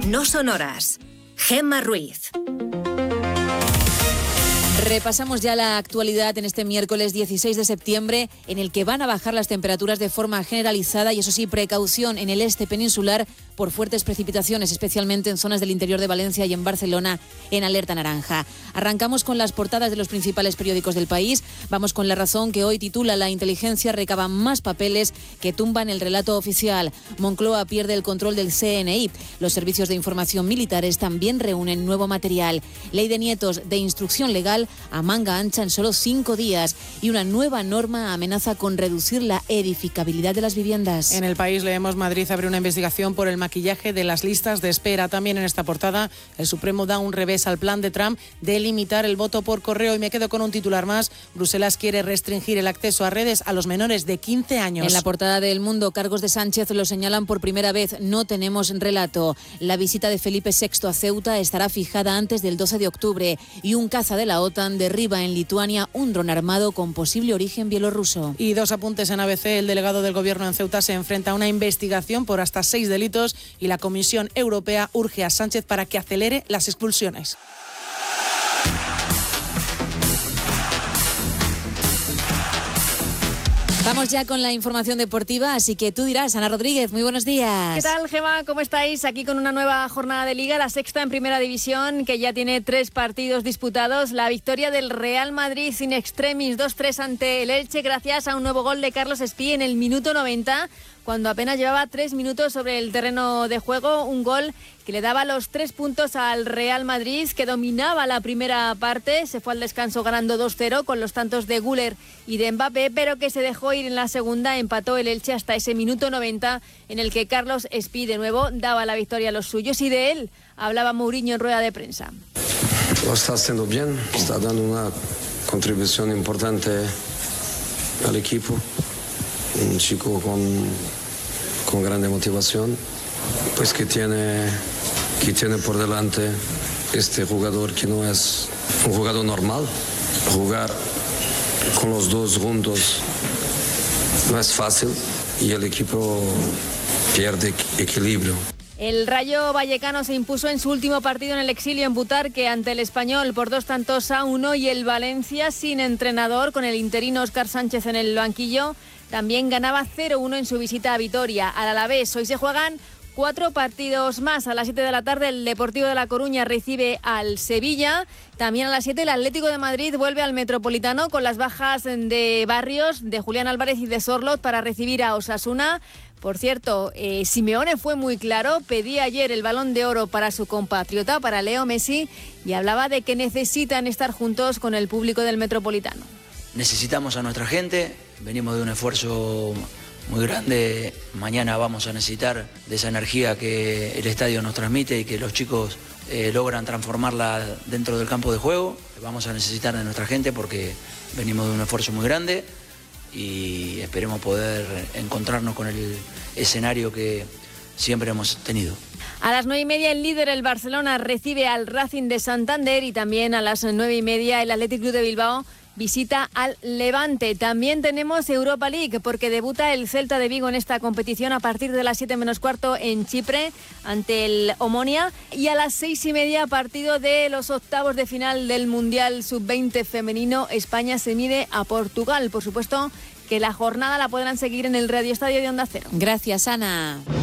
No son horas. Gemma Ruiz. Repasamos ya la actualidad en este miércoles 16 de septiembre, en el que van a bajar las temperaturas de forma generalizada y, eso sí, precaución en el este peninsular por fuertes precipitaciones, especialmente en zonas del interior de Valencia y en Barcelona, en alerta naranja. Arrancamos con las portadas de los principales periódicos del país. Vamos con La Razón, que hoy titula: La inteligencia recaba más papeles que tumban el relato oficial. Moncloa pierde el control del CNI. Los servicios de información militares también reúnen nuevo material. Ley de nietos de instrucción legal a manga ancha en solo 5 días. Y una nueva norma amenaza con reducir la edificabilidad de las viviendas. En El País leemos: Madrid abre una investigación por el maquillaje de las listas de espera. También en esta portada, el Supremo da un revés al plan de Trump de limitar el voto por correo. Y me quedo con un titular más: Bruselas quiere restringir el acceso a redes a los menores de 15 años. En la portada de El Mundo, cargos de Sánchez lo señalan por primera vez. No tenemos relato. La visita de Felipe VI a Ceuta estará fijada antes del 12 de octubre. Y un caza de la OTAN derriba en Lituania un dron armado con posible origen bielorruso. Y 2 apuntes en ABC. El delegado del Gobierno en Ceuta se enfrenta a una investigación por hasta 6 delitos y la Comisión Europea urge a Sánchez para que acelere las expulsiones. Vamos ya con la información deportiva, así que tú dirás, Ana Rodríguez, muy buenos días. ¿Qué tal, Gemma? ¿Cómo estáis? Aquí con una nueva jornada de Liga, la sexta en Primera División, que ya tiene 3 partidos disputados. La victoria del Real Madrid in extremis 2-3 ante el Elche, gracias a un nuevo gol de Carlos Espí en el minuto 90, cuando apenas llevaba 3 minutos sobre el terreno de juego. Un gol que le daba los 3 puntos al Real Madrid, que dominaba la primera parte. Se fue al descanso ganando 2-0 con los tantos de Güler y de Mbappé, pero que se dejó ir en la segunda. Empató el Elche hasta ese minuto 90, en el que Carlos Espí de nuevo daba la victoria a los suyos, y de él hablaba Mourinho en rueda de prensa. Lo está haciendo bien, está dando una contribución importante al equipo. Un chico con grande motivación, pues que tiene por delante este jugador que no es un jugador normal. Jugar con los dos juntos no es fácil y el equipo pierde equilibrio. El Rayo Vallecano se impuso en su último partido en el exilio en Butarque ante el Español por 2-1, y el Valencia, sin entrenador, con el interino Óscar Sánchez en el banquillo, también ganaba 0-1 en su visita a Vitoria. Al Alavés hoy se juegan 4 partidos más. A las 7 de la tarde el Deportivo de La Coruña recibe al Sevilla. También a las 7 el Atlético de Madrid vuelve al Metropolitano con las bajas de Barrios, de Julián Álvarez y de Sorloth para recibir a Osasuna. Por cierto, Simeone fue muy claro, pedía ayer el Balón de Oro para su compatriota, para Leo Messi, y hablaba de que necesitan estar juntos con el público del Metropolitano. Necesitamos a nuestra gente, venimos de un esfuerzo muy grande. Mañana vamos a necesitar de esa energía que el estadio nos transmite y que los chicos logran transformarla dentro del campo de juego. Vamos a necesitar de nuestra gente porque venimos de un esfuerzo muy grande y esperemos poder encontrarnos con el escenario que siempre hemos tenido. A las 9:30 el líder, el Barcelona, recibe al Racing de Santander, y también a las 9:30 el Athletic Club de Bilbao visita al Levante. También tenemos Europa League, porque debuta el Celta de Vigo en esta competición a partir de las 7 menos cuarto en Chipre ante el Omonia, y a las 6:30 partido de los octavos de final del Mundial Sub-20 femenino. España se mide a Portugal. Por supuesto que la jornada la podrán seguir en el Radio Estadio de Onda Cero. Gracias, Ana.